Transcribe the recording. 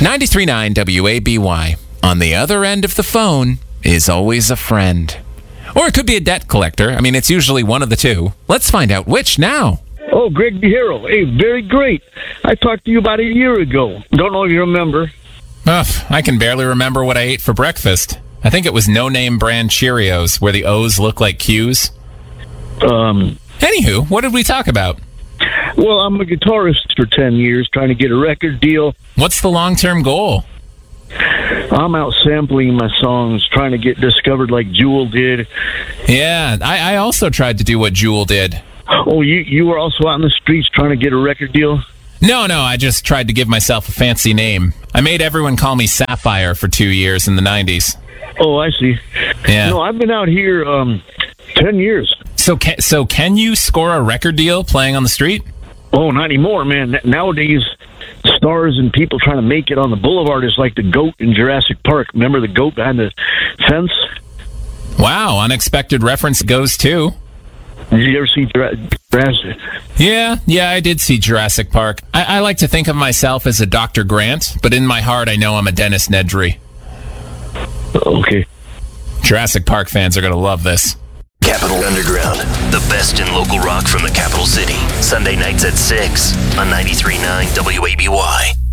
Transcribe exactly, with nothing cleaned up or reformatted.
ninety-three point nine W A B Y. On the other end of the phone is always a friend. Or it could be a debt collector. I mean, it's usually one of the two. Let's find out which now. Oh, Greg DeHero. Hey, very great. I talked to you about a year ago. Don't know if you remember. Ugh, I can barely remember what I ate for breakfast. I think it was no-name brand Cheerios, where the O's look like Q's. Um. Anywho, what did we talk about? Well, I'm a guitarist for ten years, trying to get a record deal. What's the long-term goal? I'm out sampling my songs, trying to get discovered like Jewel did. Yeah, I, I also tried to do what Jewel did. Oh, you you were also out in the streets trying to get a record deal? No, no, I just tried to give myself a fancy name. I made everyone call me Sapphire for two years in the nineties. Oh, I see. Yeah. No, I've been out here um, ten years. So can, so can you score a record deal playing on the street? Oh, not anymore, man. Nowadays, stars and people trying to make it on the boulevard is like the goat in Jurassic Park. Remember the goat behind the fence? Wow, unexpected reference goes too. Did you ever see Jurassic? Yeah, yeah, I did see Jurassic Park. I, I like to think of myself as a Doctor Grant, but in my heart I know I'm a Dennis Nedry. Okay. Jurassic Park fans are going to love this. Capital Underground, the best in local rock from the capital city. Sunday nights at six on ninety-three point nine W A B Y.